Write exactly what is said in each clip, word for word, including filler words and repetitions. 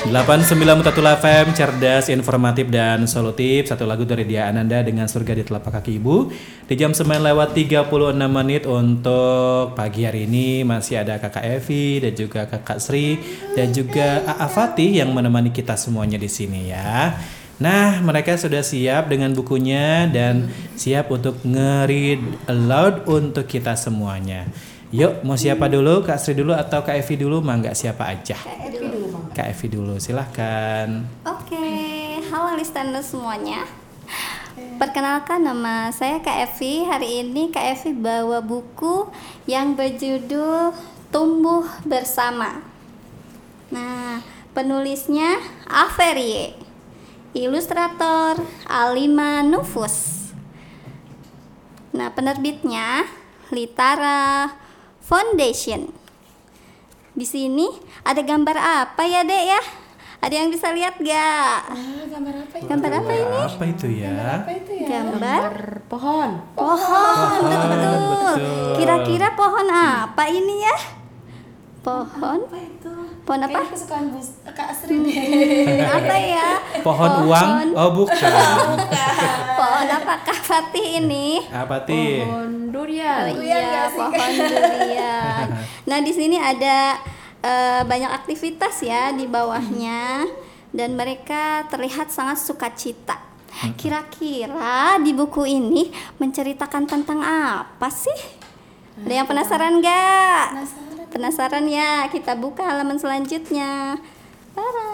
delapan puluh sembilan koma satu F M, cerdas, informatif, dan solutif. Satu lagu dari Dia Ananda dengan Surga di Telapak Kaki Ibu. Di jam sembilan lewat tiga puluh enam menit untuk pagi hari ini masih ada Kakak Evi dan juga Kakak Sri dan juga A A Fatih yang menemani kita semuanya di sini ya. Nah, mereka sudah siap dengan bukunya dan siap untuk nge-read aloud untuk kita semuanya. Yuk, mau siapa dulu? Kak Sri dulu atau Kak Evi dulu? Mangga siapa aja? Kak Evi dulu. Kak Evi dulu, silahkan. Oke, halo listener semuanya. Perkenalkan, nama saya Kak Evi. Hari ini Kak Evi bawa buku yang berjudul Tumbuh Bersama. Nah, penulisnya Averie, ilustrator Alima Nufus. Nah, penerbitnya Litara Foundation. Di sini ada gambar apa ya, Dek ya? Ada yang bisa lihat gak? Ah, gambar apa itu? Gambar apa ini? Apa itu ya? Gambar apa itu ya? Gambar pohon. pohon, betul. betul. Kira-kira pohon apa ini ya? Pohon? Apa itu? Pohon apa? Kayaknya kesukaan Bus Kak Asri deh. Hmm, apa ya? Pohon uang? Oh, bukan. Pohon apa Kak Fatih ini? Apa sih? Pohon Oh durian. iya, pohon durian. Nah, di sini ada uh, banyak aktivitas ya di bawahnya dan mereka terlihat sangat sukacita. Kira-kira di buku ini menceritakan tentang apa sih? Ada yang penasaran nggak? Penasaran. Penasaran ya? Kita buka halaman selanjutnya. Tada.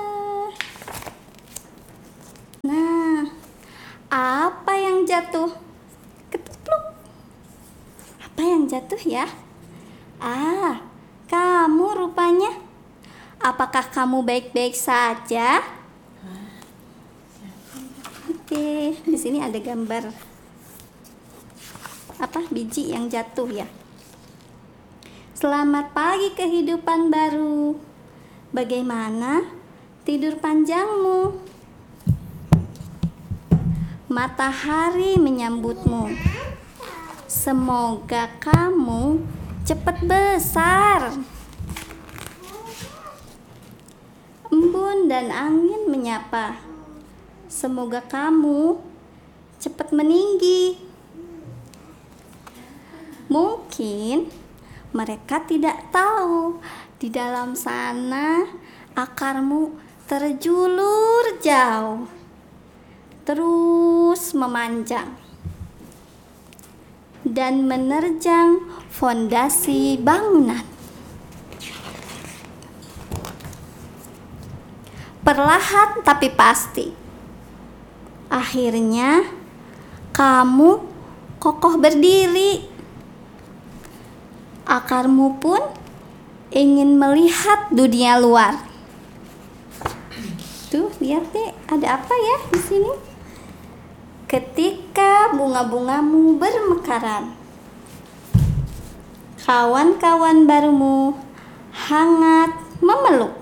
Nah, apa yang jatuh? Ketupluk. Apa yang jatuh ya? Ah, kamu rupanya. Apakah kamu baik-baik saja? Oke, di sini ada gambar apa biji yang jatuh ya. Selamat pagi kehidupan baru. Bagaimana tidur panjangmu? Matahari menyambutmu. Semoga kamu cepat besar. Embun dan angin menyapa. Semoga kamu cepat meninggi. Mungkin mereka tidak tahu di dalam sana akarmu terjulur jauh, terus memanjang dan menerjang fondasi bangunan. Perlahan tapi pasti, akhirnya kamu kokoh berdiri. Akarmu pun ingin melihat dunia luar. Tuh, lihat deh, ada apa ya di sini? Ketika bunga-bungamu bermekaran, kawan-kawan barumu hangat memeluk.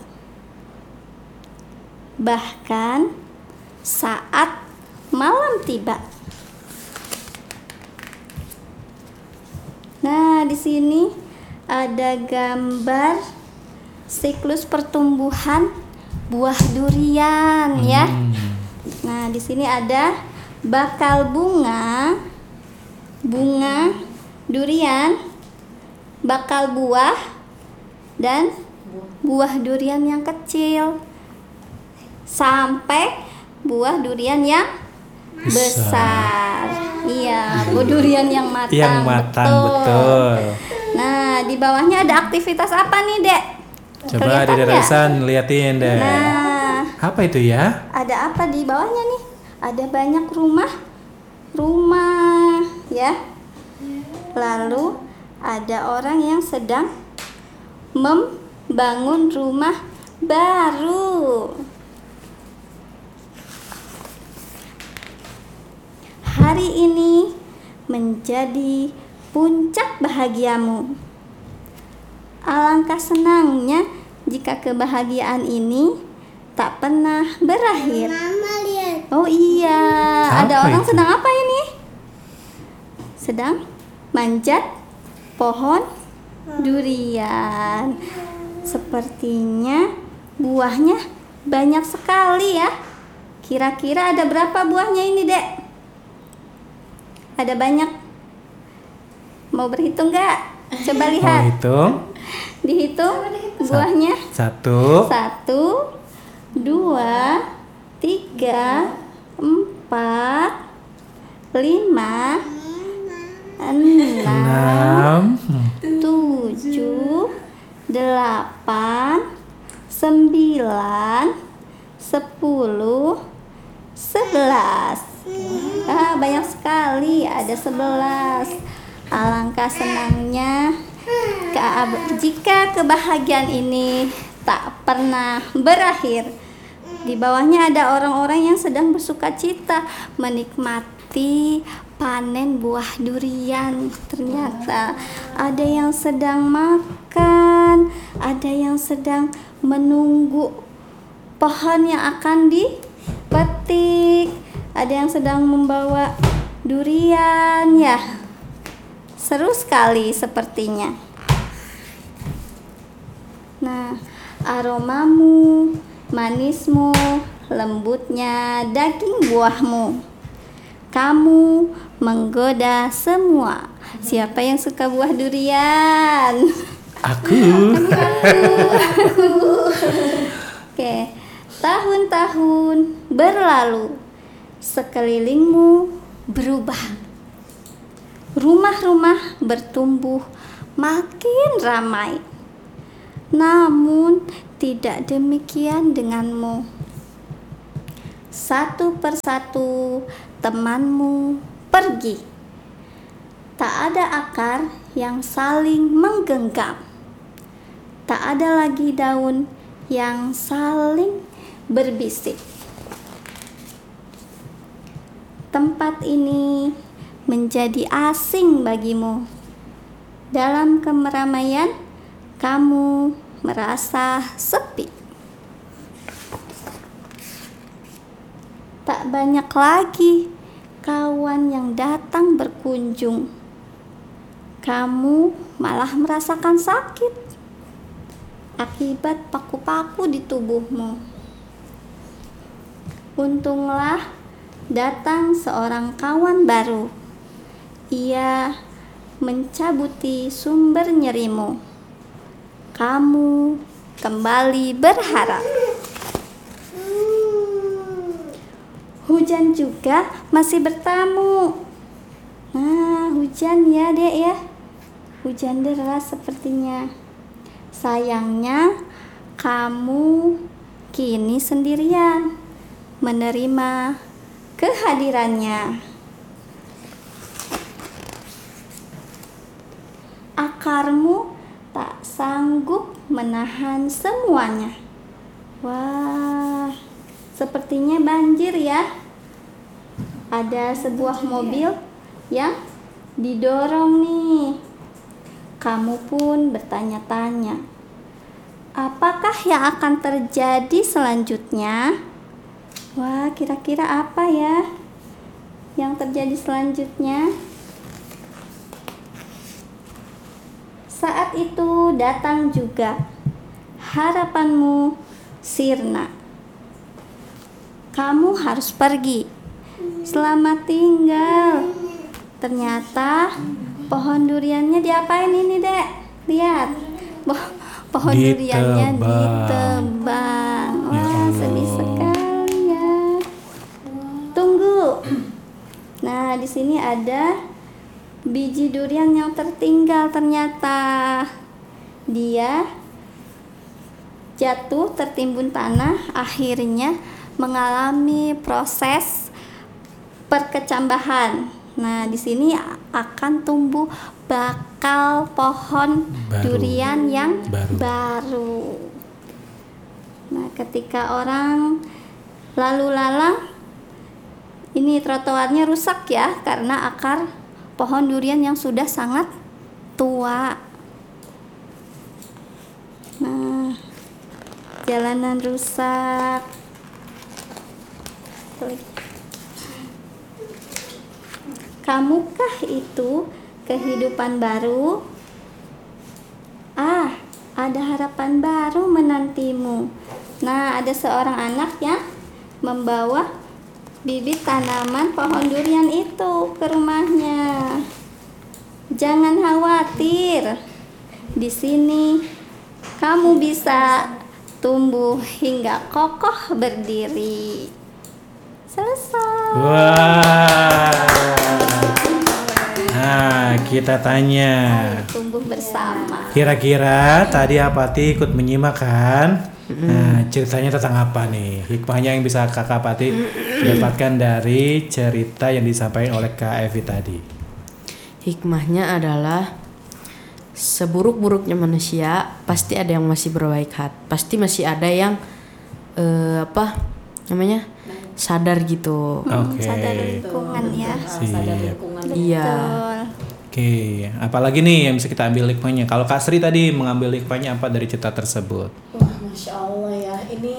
Bahkan saat malam tiba. Nah, di sini ada gambar siklus pertumbuhan buah durian ya. Nah, di sini ada bakal bunga, bunga durian, bakal buah, dan buah durian yang kecil, sampai buah durian yang besar. Iya, buah durian yang matang. Yang matang, betul. betul. Nah, di bawahnya ada aktivitas apa nih, Dek? Coba Kelihatan Dede nggak? Raisan liatin deh. Nah, Apa itu ya? ada apa di bawahnya nih? Ada banyak rumah, rumah, ya. Lalu ada orang yang sedang membangun rumah baru. Hari ini menjadi puncak bahagiamu. Alangkah senangnya jika kebahagiaan ini tak pernah berakhir. Oh iya, Apa ada orang itu? sedang apa ini? Sedang manjat pohon durian. Sepertinya buahnya banyak sekali ya. Kira-kira ada berapa buahnya ini, Dek? Ada banyak. Mau berhitung nggak? Coba Mau lihat. hitung? Dihitung buahnya. Satu. Satu, dua, tiga, empat, lima, enam, Enam. tujuh, delapan, sembilan, sepuluh, sebelas. Ah, banyak sekali, ada sebelas. Alangkah senangnya ke- jika kebahagiaan ini tak pernah berakhir. Di bawahnya ada orang-orang yang sedang bersuka cita menikmati panen buah durian. Ternyata ada yang sedang makan, ada yang sedang menunggu pohon yang akan dipetik, ada yang sedang membawa durian ya. Seru sekali sepertinya. Nah, aromamu, manismu, lembutnya daging buahmu. Kamu menggoda semua. Siapa yang suka buah durian? Aku. Oke, tahun-tahun berlalu, sekelilingmu berubah. Rumah-rumah bertumbuh makin ramai. Namun tidak demikian denganmu. Satu persatu temanmu pergi. Tak ada akar yang saling menggenggam. Tak ada lagi daun yang saling berbisik. Tempat ini menjadi asing bagimu. Dalam keramaian, kamu merasa sepi. Tak banyak lagi kawan yang datang berkunjung. Kamu malah merasakan sakit akibat paku-paku di tubuhmu. Untunglah datang seorang kawan baru. Ia mencabuti sumber nyerimu. Kamu kembali berharap. Hujan juga masih bertamu. Nah, hujan ya, Dek ya. Hujan deras sepertinya. Sayangnya kamu kini sendirian menerima kehadirannya. Akarmu tak sanggup menahan semuanya. Wah, sepertinya banjir ya. Ada sebuah mobil yang didorong nih. Kamu pun bertanya-tanya, apakah yang akan terjadi selanjutnya? Wah, kira-kira apa ya yang terjadi selanjutnya? Saat itu datang juga harapanmu sirna. Kamu harus pergi. Selamat tinggal. Ternyata pohon duriannya diapain ini, Dek? Lihat. Po- pohon duriannya Ditebang. ditebang. Ya Wah, sedih Allah. sekali ya. Tunggu. Nah, di sini ada biji durian yang tertinggal. Ternyata dia jatuh tertimbun tanah, akhirnya mengalami proses perkecambahan. Nah, di sini akan tumbuh bakal pohon Baru. durian yang Baru. baru. Nah, ketika orang lalu lalang, ini trotoarnya rusak ya karena akar pohon durian yang sudah sangat tua. Nah, jalanan rusak. Kamukah itu kehidupan baru? Ah, ada harapan baru menantimu. Nah, Nah, ada seorang anak yang membawa bibit tanaman pohon durian itu ke rumahnya. Jangan khawatir, di sini kamu bisa tumbuh hingga kokoh berdiri. Selesai. Wah. Nah, kita tanya. Tumbuh bersama. Kira-kira tadi Apati ikut menyimak kan? Nah, ceritanya tentang apa nih? Hikmahnya yang bisa Kakak Pati dapatkan dari cerita yang disampaikan oleh Kak Evi tadi. Hikmahnya adalah seburuk-buruknya manusia pasti ada yang masih berbaik hati, pasti masih ada yang eh, apa namanya sadar gitu. Oke. Sadar lingkungan ya. Sadar lingkungan. Iya. Betul. Oke, apalagi nih yang bisa kita ambil hikmahnya? Kalau Kak Sri tadi mengambil hikmahnya apa dari cerita tersebut? Wah, masya Allah ya. Ini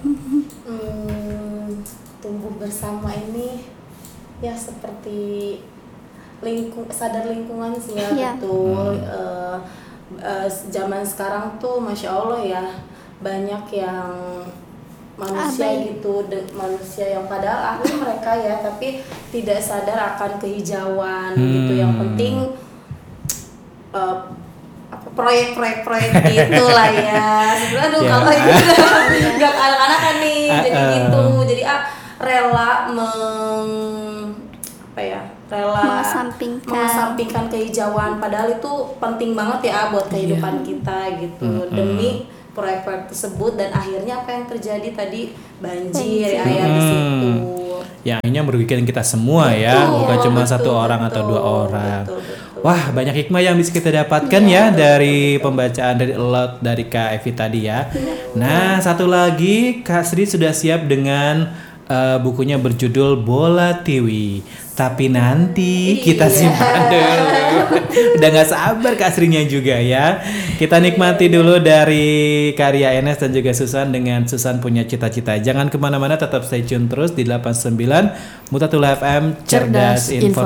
hmm, tumbuh bersama ini ya seperti lingkung sadar lingkungan sih ya, Iya. betul. Eh, eh, zaman sekarang tuh masya Allah ya banyak yang manusia Abai. gitu, de- manusia yang padahal ahli mereka ya, tapi tidak sadar akan kehijauan gitu. Yang penting eh, apa proyek-proyek-proyek gitu lah ya. Sebenarnya aduh Ya. kalau ini nggak anak-anak kan nih, jadi Uh-uh. gitu. Jadi ah rela meng apa ya rela Mengesampingkan. mengesampingkan kehijauan, padahal itu penting banget ya buat kehidupan kita gitu. Demi proyek-proyek tersebut, dan akhirnya apa yang terjadi tadi, banjir ya, ya di situ. Ya akhirnya merugikan kita semua ya, Betul, bukan cuma betul, satu orang betul, atau dua orang. betul, betul. Wah, banyak hikmah yang bisa kita dapatkan ya dari pembacaan dari Elot dari Kak Evi tadi ya. Nah, satu lagi Kak Sri sudah siap dengan eh, bukunya berjudul Bola Tiwi. Tapi nanti kita simpan dulu. Udah gak sabar Kak Srinya juga ya. Kita nikmati dulu dari karya Enes dan juga Susan dengan Susan Punya Cita-Cita. Jangan kemana-mana, tetap stay tune terus di delapan puluh sembilan Mutatul F M Cerdas Cerdas Info.